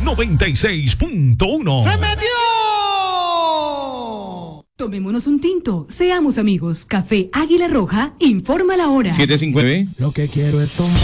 96.1. ¡Se metió! Tomémonos un tinto, seamos amigos. Café Águila Roja, informa la hora. 7:59. Lo que quiero es tomar.